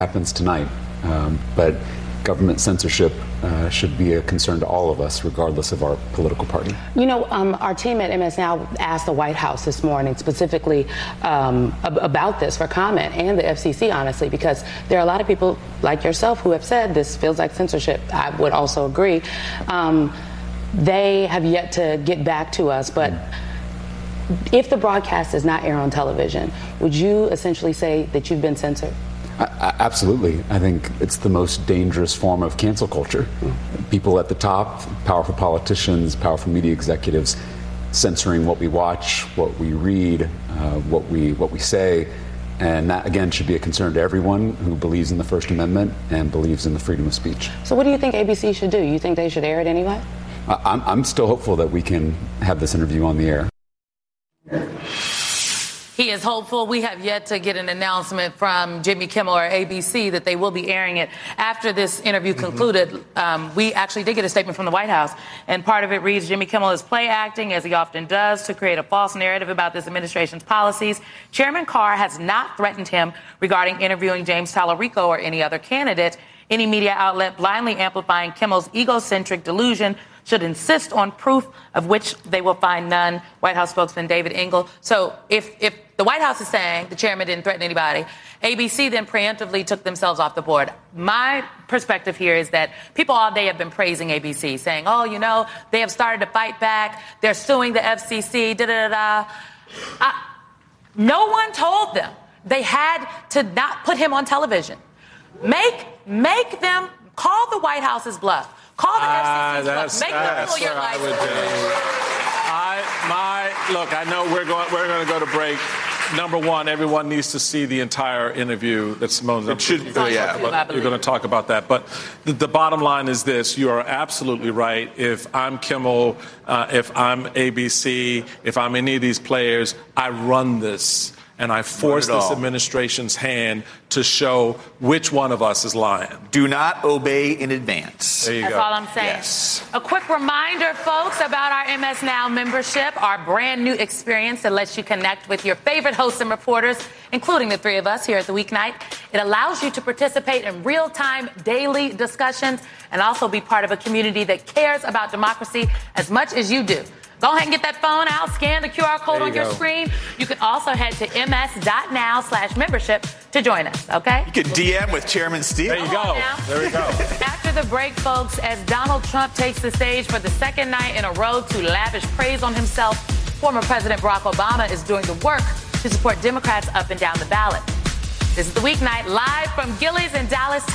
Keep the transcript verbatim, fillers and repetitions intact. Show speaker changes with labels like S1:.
S1: happens tonight, um, but government censorship uh, should be a concern to all of us, regardless of our political party.
S2: You know, um, our team at M S Now asked the White House this morning specifically um, ab- about this for comment, and the F C C, honestly, because there are a lot of people like yourself who have said this feels like censorship. I would also agree. Um, they have yet to get back to us, but if the broadcast does not air on television, would you essentially say that you've been censored?
S1: I, absolutely. I think it's the most dangerous form of cancel culture. People at the top, powerful politicians, powerful media executives, censoring what we watch, what we read, uh, what we what we say. And that, again, should be a concern to everyone who believes in the First Amendment and believes in the freedom of speech.
S2: So what do you think A B C should do? You think they should air it anyway?
S1: Uh, I'm, I'm still hopeful that we can have this interview on the air.
S3: He is hopeful. We have yet to get an announcement from Jimmy Kimmel or A B C that they will be airing it after this interview concluded. Mm-hmm. Um, we actually did get a statement from the White House, and part of it reads, Jimmy Kimmel is play acting, as he often does, to create a false narrative about this administration's policies. Chairman Carr has not threatened him regarding interviewing James Tallarico or any other candidate. Any media outlet blindly amplifying Kimmel's egocentric delusion should insist on proof of which they will find none. White House spokesman David Engel. So if, if the White House is saying the chairman didn't threaten anybody, A B C then preemptively took themselves off the board. My perspective here is that people all day have been praising A B C, saying, oh, you know, they have started to fight back. They're suing the F C C, da-da-da-da. I, no one told them they had to not put him on television. Make, make them call the White House's bluff. Call the uh, F C C's bluff. Make them pull your license.
S4: I, my, look, I know we're going, we're going to go to break. Number one, everyone needs to see the entire interview that Simone's up to. Yeah, but you're going to talk about that. But the, the bottom line is this. You are absolutely right. If I'm Kimmel, uh, if I'm A B C, if I'm any of these players, I run this. And I force this administration's hand to show which one of us is lying.
S5: Do not obey in advance.
S4: There you
S3: That's
S4: go.
S3: all I'm saying.
S5: Yes.
S3: A quick reminder, folks, about our M S Now membership, our brand new experience that lets you connect with your favorite hosts and reporters, including the three of us here at the Weeknight. It allows you to participate in real-time daily discussions and also be part of a community that cares about democracy as much as you do. Go ahead and get that phone out, scan the Q R code you on go. your screen. You can also head to ms.now slash membership to join us, okay?
S5: You can D M with Chairman Steele.
S4: There you go. There we go.
S3: After the break, folks, as Donald Trump takes the stage for the second night in a row to lavish praise on himself, former President Barack Obama is doing the work to support Democrats up and down the ballot. This is the Weeknight, live from Gillies in Dallas,